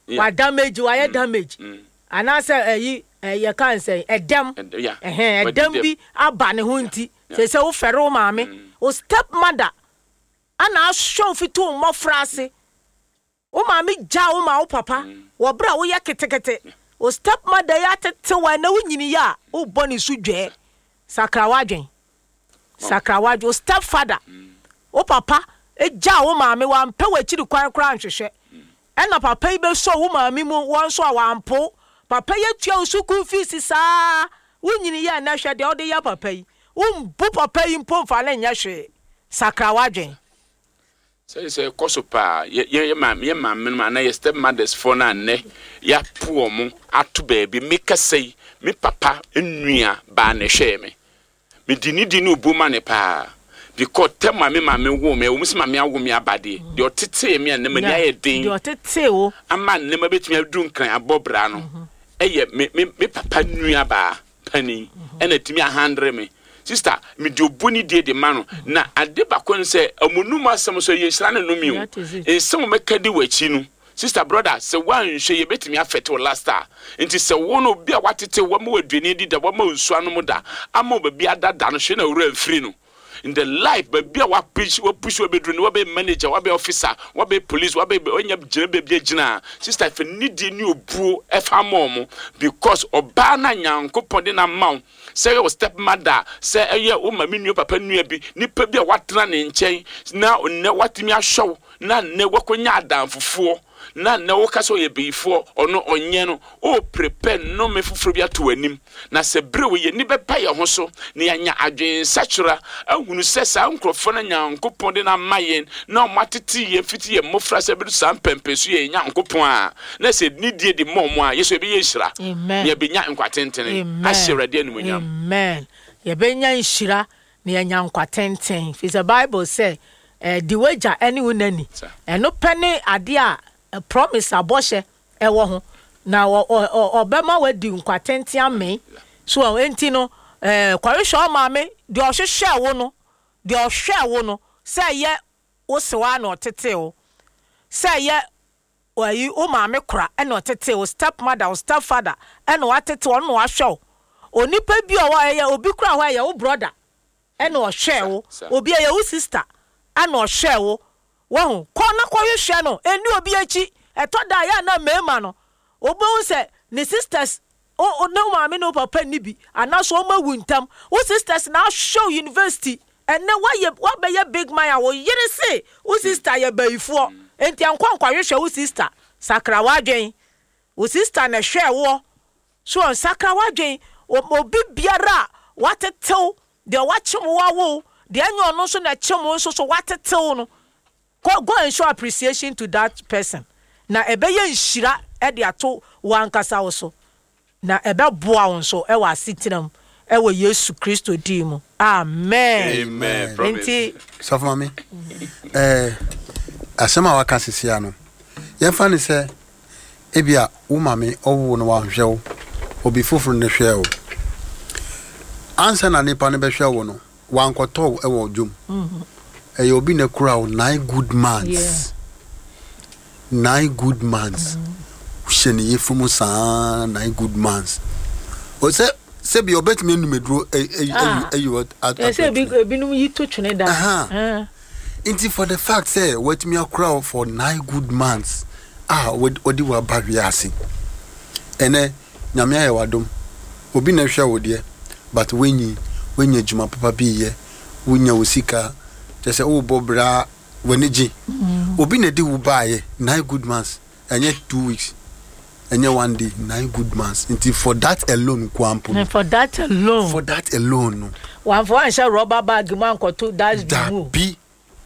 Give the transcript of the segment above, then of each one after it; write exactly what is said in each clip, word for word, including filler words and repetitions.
wa damage wa damage ana say eyi ye kan say edem eh edem bi aba ne ho nti say say wo fere wo maame wo step mother ana show fitu mo frase wo maame ja wo ma wo papa wo bra wo yaketekete wo step mother ya tete wa na wo nyini ya wo boni sudwe sakrawadwen sakrawadwo step father wo papa e ja wo maame wa mpe wa chiri kwan kran hwehwe ena papa yi be so wo maame mu won so awampo papa ye tua usuku fees saa wo nyini ya na hwe de ode ya papa yi wo mbu papa yi mpo mfa na nya hwe sakrawadwen say say kosopa ye ye maame ye maame ma na ye step mothers for na ne ya po mu ato baabi meka sei me papa nnua ba na hwe me me dini dini obuma ne pa because tell mama mama wo me wo msi mama awo me abade de otete me na mani aye den de otete wo ama ne ma betumi adu nkan abobra no eye me me papa nua ba pani ena timi a hundred me sister me de obuni de de ma no na ade bakon se amunum asem so ye hira ne no mi o ensem me kadi wachi no sister brother se wan hwe ye betumi afete o last star nti se wo no bia watete wo ma waduani di da wo ma nsu anu mu da ama ba bia dada no hwe na wura afiri no in the life but be wa push wa push wa bedru wa be manager wa be officer wa be police wa be onya gina be bia gina sister if need ni obuo e fa mom because oba na nyankopon de na maw say your step mother say eye o ma menu papa nua bi nipa bi a watena ne nchen na ne watimi ahwew na ne wakonya adanfofo na na wo kaso ye beifo ono onye no o prepare no me fufuru bia to anim na se bre wo ye ni beba ye ho so na yanya adwen sachura ahunu sesa nkrofo na nyankopon de na mayen na matete ye fiti ye mofra se bi sam pempesu ye nyankopon a na se nidie de momo a yeso be ye hira ye be nya nkwatentene ahyira de anu nyam amen ye be nya hira na ye nya nkwatenten fi the bible say eh di wager anyone nani eno pene ade a a promise aboshe ewo ho na obema wadi nkwatenti ame so enti no eh kwarisho maame de ohwehwe wo no de ohwe wo no say ye wo sewa na otete wo say ye wayi o maame kura e na otete wo step mother wo step father e na watete wo no ahwe onipa bi o wa ye obi kura ho ye wo brother e na ohwe wo obi ye wo sister e na ohwe wo wo kona kwahwe no eni obi achi etoda ya na mema no obo se ni sisters o no maame no papa ni bi anaso o mawuntam wo sisters na show university ene wa ye wa be ye big man wo yire se wo sister ye baifo enti ankwa kwahwe wo sister sakra wadwen wo sister na hwe wo so sakra wadwen obi biara watetew de wachim wa wo de anyo no so na chim so so watetew no Go, go and show appreciation to that person. Na ebeye nshira e de ato wankasa wo so. Na ebe boa won so e wa sitinam e wo Yesu Kristo di mu. Amen. Amen. Enti so for me. Eh asema wa kasisia no. Ye fa ni se ebia wo mame owo no wa hwe wo. Obi foforo ne hwe wo. Ansa na nipa ne be hwe wo no. Wankoto e wo dwom. Mhm. Eh, you been a crowd nine good months. Yeah. Nine good months. Sheni ye fumu sa nine good months. O se se bi obet me numedro eh eh eh you at. Eh se bi bi num yi to twene da. Uh-huh. Inti for the fact say what me a crowd for nine good months. Ah, what odi wa ba wiase. Ene nyame aye wadom. Obi na hwa wo de but wenyi wenyi adwuma papa bi ye. Wonya wosika just say oh bobra weniji obi na di wo baaye nine good months enye two weeks enye one day nine good months until for that alone kwampo for that alone for that alone no one for answer rubber bag man ko to that's the be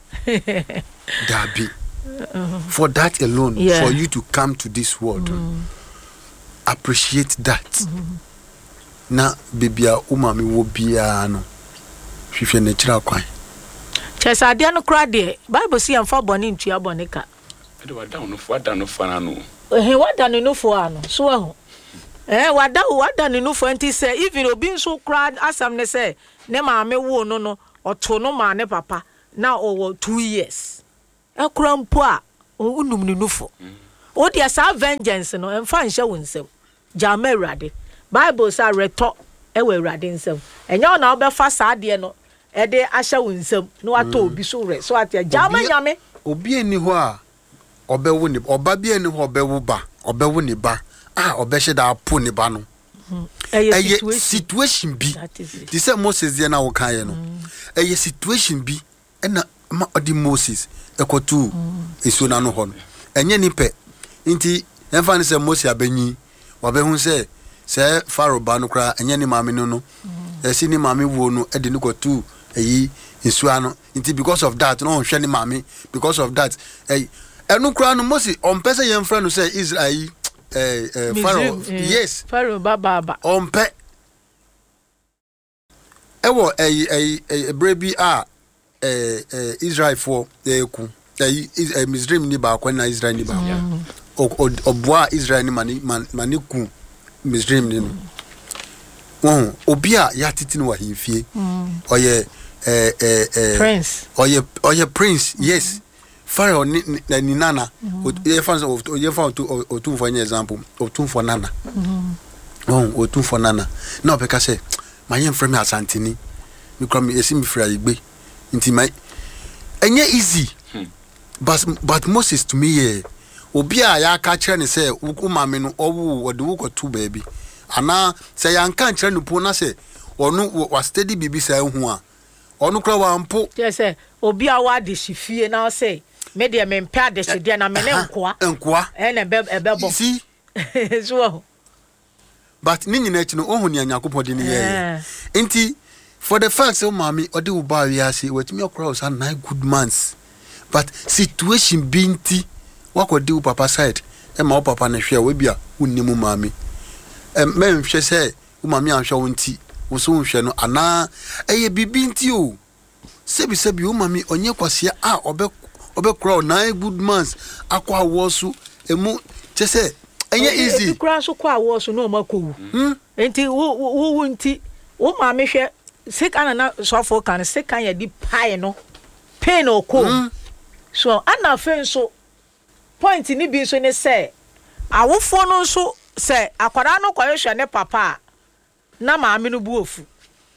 that be for that alone yeah. For you to come to this world mm. Appreciate that mm. Na bibia umami wo bia no hwehwe na kira kwan Chesa ade no kra de Bible say amfa bone ntua bone ka de wada no fo wada no fa no eh wada no fo ano so ho eh wada wada no fo enti say even obi nso kra asam ne say ne maame wo no no oto no ma ne papa na owo two years e kra mpo a unum no fo o dia sa vengeance no emfa nhye wo nsem jama awurade bible sa reto e wo awurade nsem enya na obefa sa de no e de ahye wo nsem no ato obi so re so atia jama nyame obi eni ho a obewo ni oba bi eni ho obewo ba obewo ni ba ah obehye da apo ni ba no eye situation bi the same Moses there na wo kan ye no eye situation bi na ma odi Moses ekotu esu na no ho no enye ni pe nti emfa ni se Moses abenyi wabehu se se Pharaoh ba no kra enye ni maame no no esi ni maame wo no edi ni kotu eyi esu ano nti because of that no hwe ni maame because of that eh enu kra no Moses on pese ye mfra no se Israel eh eh Pharaoh yes Pharaoh baba ba on pe ewo eh eh brebi a eh eh Israel for eku eh Misraim ni ba kwa na Israel ni ba oboa Israel ni mani mani ku Misraim ni no won obi a ya titi no wa hifie oye eh eh eh prince oye oye prince yes Pharaoh ni ni nana ye fans of ye fan to otu for an example otu for nana won otu for nana na opeka say my yem frame asantini mi krom yesi mi fra igbe nti my enye easy but but Moses to me eh obi a ya ka kire ne say umame no owu wode wo kotu baabi ana say ya nka kire no po na say onu wa steady bibi say hu a onu kra wa mpo yes say obi a wa de shifie na say me de me mpa de hye na me ne nkoa nkoa e na be ebebo see so but ni nyina chi no ohun ni anyakopɔ de ne ye enti for the fact say mami odi wo ba wi ase watimi okra us nine good months but situation binti wakodi wo papa side e ma wo papa na hwe we bia wonnimu mami em me hwe say wo mami anhwe wo nti wo so hwe no ana eye bibinti o sebi sebi wo mami onye kwasia a obe obe kra nine good months akwa wo so emu che say enye easy kra so kwa wo so no makowu enti wo wo wo nti wo mami hwe sika na so for kan sika ya di pie no pain o ko so ana fen so point ni bi so ne say awofo no so say akwara no kwahwe ne papa na maame no bu ofu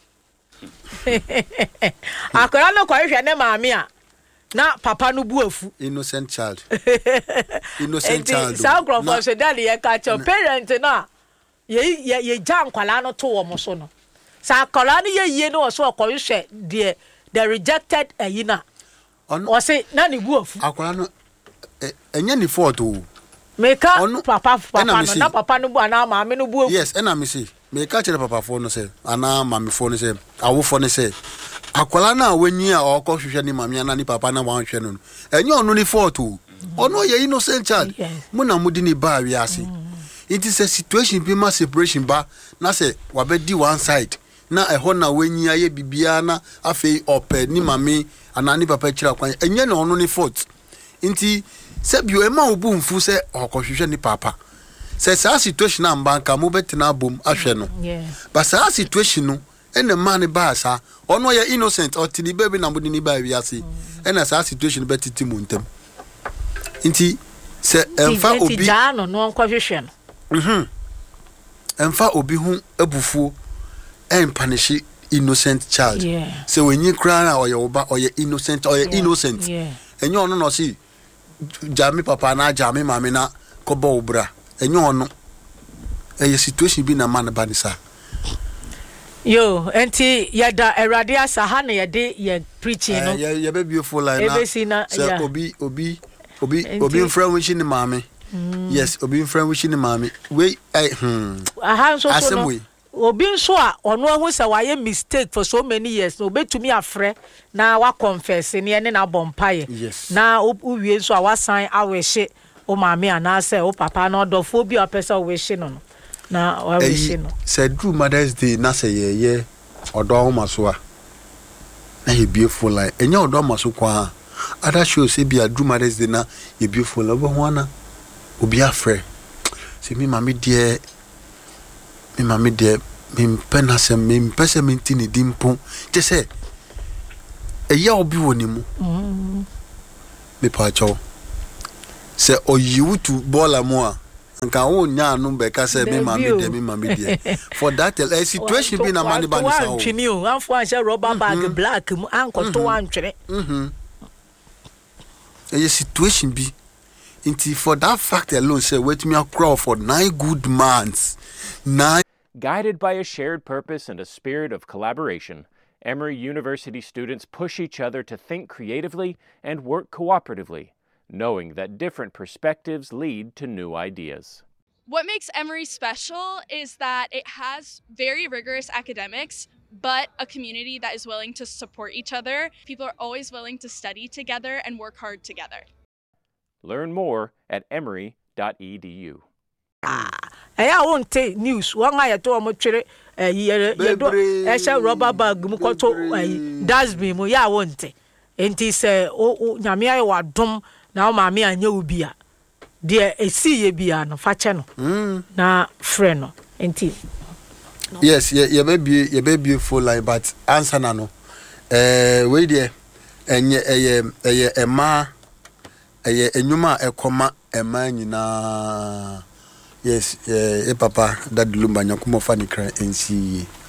akwara no kwahwe ne maame a na papa no bu ofu innocent child innocent child so grow for so daddy ye catch your parent na ye ye jam kwala no to wo mo so no sa kwala no ye ye no so kwahwe de the rejected ayina o say na ni bu ofu akwara no enye ni fault o meka papa papa no na papa no bu ana maame no bu ofu yes ena me say meka chere papa fo no say ana maame fo no say awo fo no say akwala na wanyi a okọ hwehwe ni maame ana ni papa na wan hwe no enye onu ni fault o ono ye innocent child mo na mudi ni ba wi ase it is a situation be ma separation ba na say wabedi one side na eho na wanyi aye bibia na afei ope ni maame ana ni papa kira kwan enye na onu ni fault nti sebio ema obu mfu se okohwehwe ni papa se sa situation na mbanka mo betina bom ahwe no yeah but sa situation no ene man ba sa ono ya innocent otini baby na mudi ni ba wi ase ene sa situation betiti mu ntem nti se emfa obi ti ja no no nkohwehwe no mhm emfa obi hu abufuo en punish innocent child yeah se wenyi kra na oye oba oye innocent oye yeah. innocent yeah enye ono no si jami papa na jami mami na kobo obra enye ono eye situation bi na man ba ni sa yo enti yada erade asaha na yede ye preaching no ye ye be beautiful like na say obi obi obi obi friend wish ni mami yes obi friend wish ni mami we hmm aha so so no obi nso a ono ahu se waye mistake for so many years no obetumi afre na wa confess ne ne na bompaye na uwie nso a wasan awehye o maame ana se o papa na odofo bi opesa owehye no na awehye no said Drew Mother's Day na say ye ye odo maso a na he beautiful like enya odo maso kwa other show say be a Drew Mother's Day na ye beautiful obo ho na obi afre say me mama dear me mama dear me mpena se me mpese me ntini dimpo je say eya obi woni mu mm me pa cho say oyiwu to ball mo nka wo nya no be ka say me ma me de me ma me de for that a situation be na man ba ni sao twini o anfo an share rubber bag black mu anko to wan twere mhm a situation be inti for that fact alone say wait me a crawl for nine good months nine. Guided by a shared purpose and a spirit of collaboration, Emory University students push each other to think creatively and work cooperatively, knowing that different perspectives lead to new ideas. What makes Emory special is that it has very rigorous academics, but a community that is willing to support each other. People are always willing to study together and work hard together. Learn more at emory dot e d u. I won't take news. One I told my chere, I shall rubber bag, Mukoto, Dasby, Moya won't. And he said, oh, Yamia wa dum, now mammy and you be a dear a see ye be an fachano. Na friend, and tea. Yes, ye baby, ye baby full like, but answer nano. Eh, wait there, and ye a ma, a numa, a comma, a man na. Yes, eh, papa, that lumba nyakumo fani kra N C.